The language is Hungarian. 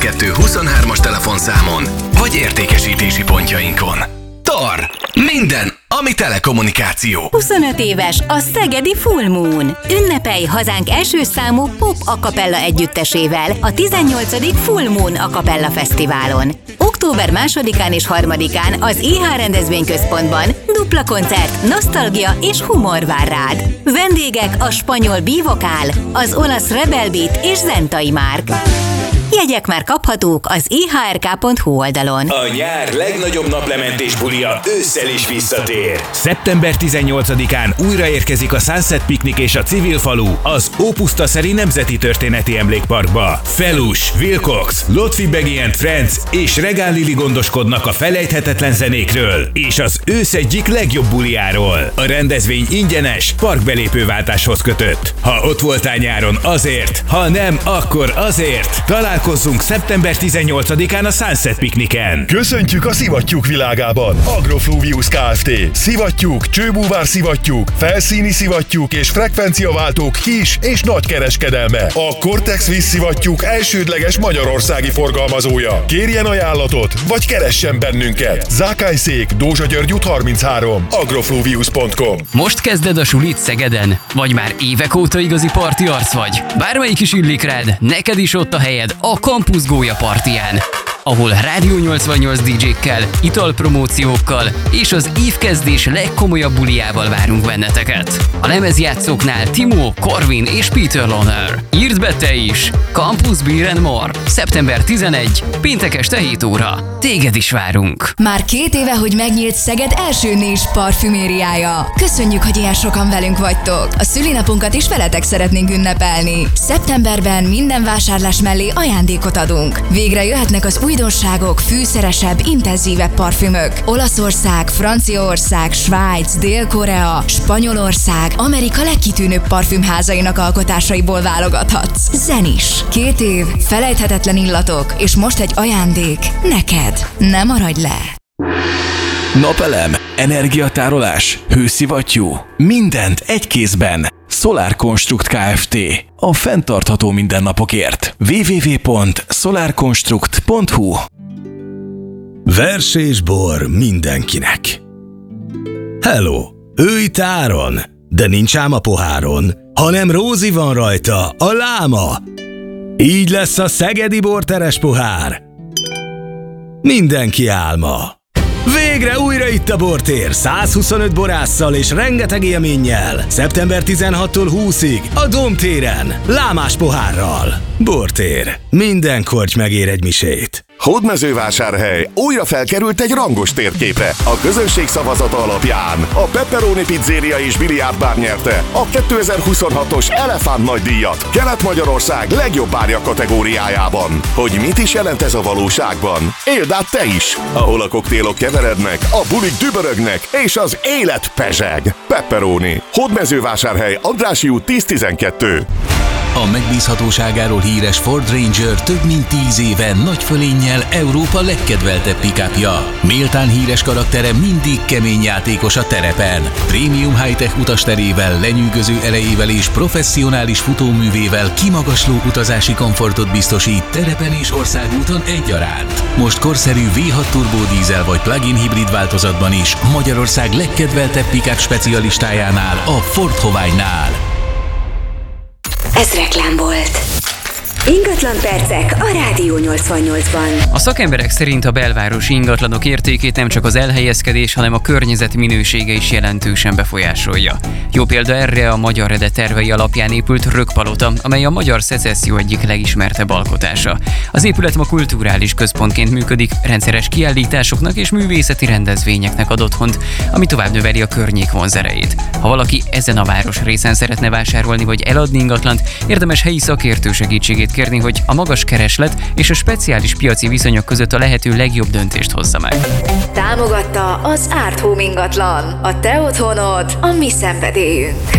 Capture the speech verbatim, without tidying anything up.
tizenkettő huszonhármas telefonszámon, vagy értékesítési pontjainkon. Tar! Minden, ami telekommunikáció. huszonöt éves a szegedi Full Moon. Ünnepelj hazánk első számú pop acapella együttesével a tizennyolcadik Full Moon Acapella Fesztiválon. október másodikán és harmadikán az i há rendezvényközpontban dupla koncert, nosztalgia és humor vár rád. Vendégek a spanyol B-vokál, az olasz Rebel Beat és Zentai Márk. Jegyek már kaphatók az i há er ká pont hú oldalon. A nyár legnagyobb naplementés bulia ősszel is visszatér. szeptember tizennyolcadikán újraérkezik a Sunset Picnic és a Civil Falu az Ópusztaszeri Nemzeti Történeti Emlékparkba. Felus, Wilcox, Lotfi Beggy and Friends és Regál Lili gondoskodnak a felejthetetlen zenékről és az ősz egyik legjobb buliáról. A rendezvény ingyenes, parkbelépőváltáshoz kötött. Ha ott voltál nyáron, azért, ha nem, akkor azért. Találkozzunk szeptember tizennyolcadikán a Sunset Picnicen. Köszöntjük a szivattyúk világában! Agrofluvius Kft. Szivattyúk, csőbúvár szivattyúk, felszíni szivattyúk és frekvenciaváltók kis és nagy kereskedelme. A Cortex vízszivattyúk elsődleges magyarországi forgalmazója. Kérjen ajánlatot, vagy keressen bennünket. Zákályszék, Dózsa György út harminchárom, agrofluvius pont com. Most kezded a sulit Szegeden? Vagy már évek óta igazi parti arc vagy? Bármelyik is illik rád, neked is ott a helyed a Campus Gólya partiján, ahol Rádió nyolcvannyolc dé dzsékkel, italpromóciókkal és az évkezdés legkomolyabb buliával várunk benneteket. A lemezjátszóknál Timo, Corvin és Peter Loner. Írd be te is! Campus Beer and More. szeptember tizenegy, péntek este hét óra. Téged is várunk! Már két éve, hogy megnyílt Szeged első nés parfümériája. Köszönjük, hogy ilyen sokan velünk vagytok. A szülinapunkat is veletek szeretnénk ünnepelni. Szeptemberben minden vásárlás mellé ajándékot adunk. Végre jöhetnek az újdonságok, fűszeresebb, intenzívebb parfümök. Olaszország, Franciaország, Svájc, Dél-Korea, Spanyolország, Amerika legkitűnőbb parfümházainak alkotásaiból válogathatsz. Zenis. Két év, felejthetetlen illatok, és most egy ajándék neked. Ne maradj le! Napelem, energiatárolás, hőszivattyú, mindent egy kézben. Solar Construct Kft. A fenntartható mindennapokért. double-u double-u double-u pont solar construct pont hú. Vers és bor mindenkinek. Hello, ő itt Áron, de nincs ám a poháron, hanem Rózi van rajta, a láma. Így lesz a szegedi borteres pohár. Mindenki álma. Végre újra itt a bortér, százhuszonöt borásszal és rengeteg élménnyel. szeptember tizenhatodikától húszadikáig a Domtéren, lámás pohárral. Bortér, minden korty megér egy misét. Hódmezővásárhely újra felkerült egy rangos térképre. A közönség szavazata alapján a Pepperoni Pizzeria és biliárdbár nyerte a kétezer-huszonhatos Elefánt nagydíjat Kelet-Magyarország legjobb bárja kategóriájában. Hogy mit is jelent ez a valóságban? Éld át te is, ahol a koktélok keverednek, a bulik dübörögnek és az élet pezseg. Pepperoni. Hódmezővásárhely, Andrássy út tíz tizenkettő. A megbízhatóságáról híres Ford Ranger több mint tíz éve nagy fölénnyel Európa legkedveltebb pick-upja. Méltán híres karaktere mindig kemény játékos a terepen. Prémium high-tech utasterével, lenyűgöző erejével és professzionális futóművével kimagasló utazási komfortot biztosít terepen és országúton egyaránt. Most korszerű vé hat turbódízel vagy plug-in hibrid változatban is Magyarország legkedveltebb pick-up specialistájánál, a Ford Hovány-nál. Ez reklám volt. Ingatlan percek a Rádió nyolcvannyolcban. A szakemberek szerint a belvárosi ingatlanok értékét nem csak az elhelyezkedés, hanem a környezet minősége is jelentősen befolyásolja. Jó példa erre a Magyar Rede tervei alapján épült Rökkpalota, amely a magyar szecesszió egyik legismertebb alkotása. Az épület ma kulturális központként működik, rendszeres kiállításoknak és művészeti rendezvényeknek ad otthont, ami tovább növeli a környék vonzerejét. Ha valaki ezen a város részen szeretne vásárolni vagy eladni ingatlant, érdemes helyi szakértő segítségét kérni, hogy a magas kereslet és a speciális piaci viszonyok között a lehető legjobb döntést hozza meg. Támogatta az Art Home ingatlan. A te otthonod, a mi szenvedélyünk.